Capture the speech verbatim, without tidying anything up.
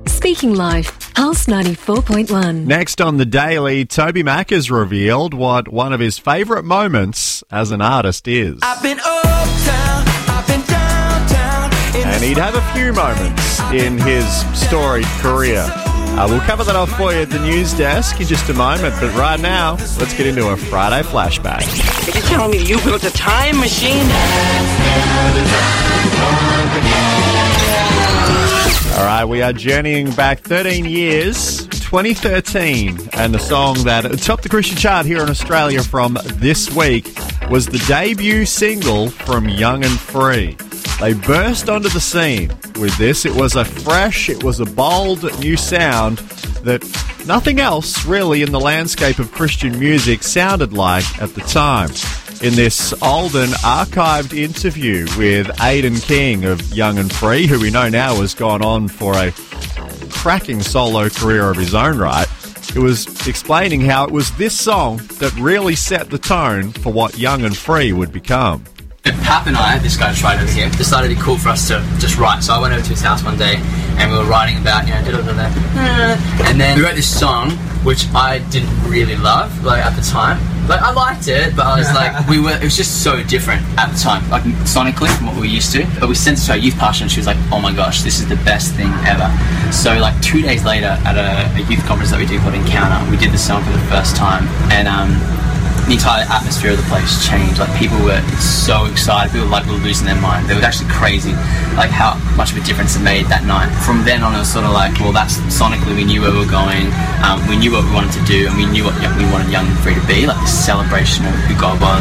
Speaking Life, Pulse ninety-four point one. Next on The Daily, Toby Mac has revealed what one of his favourite moments as an artist is. I've been uptown, I've been downtown. And he'd have a few moments in his storied career. Uh, we'll cover that off for you at the news desk in just a moment, but right now, let's get into a Friday flashback. Are you telling me you built a time machine? All right, we are journeying back thirteen years, twenty thirteen, and the song that topped the Christian chart here in Australia from this week was the debut single from Young and Free. They burst onto the scene with this. It was a fresh, it was a bold new sound that nothing else really in the landscape of Christian music sounded like at the time. In this olden archived interview with Aidan King of Young and Free, who we know now has gone on for a cracking solo career of his own right, it was explaining how it was this song that really set the tone for what Young and Free would become. Pap and I, this guy tried over here, decided it'd be cool for us to just write. So I went over to his house one day and we were writing about, you know, da, da, da, da. And then we wrote this song, which I didn't really love, like, at the time. Like, I liked it, but I was like, we were, it was just so different at the time, like, sonically from what we were used to. But we sent it to our youth pastor and she was like, oh my gosh, this is the best thing ever. So, like, two days later at a, a youth conference that we do called Encounter, we did the song for the first time. And, um... the entire atmosphere of the place changed. Like, people were so excited. People like were losing their mind. It was actually crazy, like how much of a difference it made that night. From then on, it was sort of like, well, that's sonically we knew where we were going. Um, we knew what we wanted to do, and we knew what we wanted Young and Free to be, like this celebration of who God was.